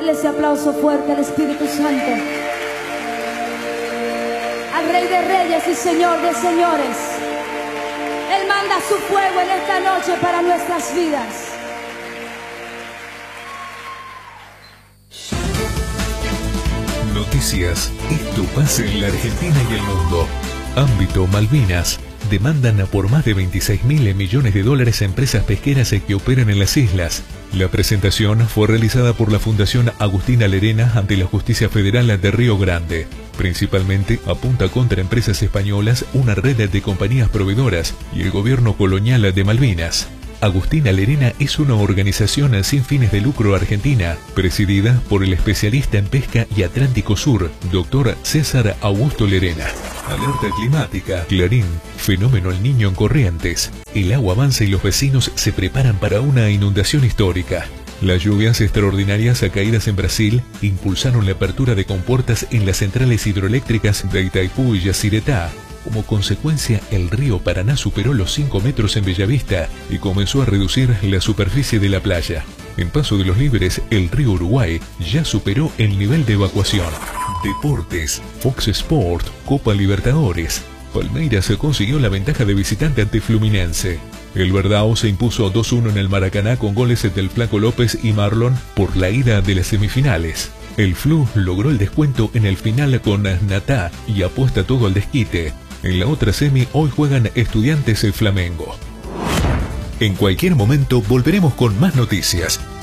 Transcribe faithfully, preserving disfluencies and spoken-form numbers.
Dale ese aplauso fuerte al Espíritu Santo, al Rey de Reyes y Señor de Señores. Él manda su fuego en esta noche para nuestras vidas. Noticias. Esto pasa en la Argentina y el mundo. Ámbito Malvinas. Demandan a por más de veintiséis mil millones de dólares a empresas pesqueras que operan en las islas. La presentación fue realizada por la Fundación Agustina Lerena ante la Justicia Federal de Río Grande. Principalmente apunta contra empresas españolas, una red de compañías proveedoras y el gobierno colonial de Malvinas. Agustina Lerena es una organización sin fines de lucro argentina, presidida por el especialista en pesca y Atlántico Sur, doctor César Augusto Lerena. Alerta climática. Clarín. Fenómeno El Niño en Corrientes. El agua avanza y los vecinos se preparan para una inundación histórica. Las lluvias extraordinarias caídas en Brasil impulsaron la apertura de compuertas en las centrales hidroeléctricas de Itaipú y Yacyretá. Como consecuencia, el río Paraná superó los cinco metros en Bellavista y comenzó a reducir la superficie de la playa. En Paso de los Libres, el río Uruguay ya superó el nivel de evacuación. Deportes. Fox Sport, Copa Libertadores. Palmeiras consiguió la ventaja de visitante ante Fluminense. El Verdão se impuso dos uno en el Maracaná con goles del Flaco López y Marlon por la ida de las semifinales. El Flu logró el descuento en el final con Natá y apuesta todo al desquite. En la otra semi hoy juegan Estudiantes el Flamengo. En cualquier momento volveremos con más noticias.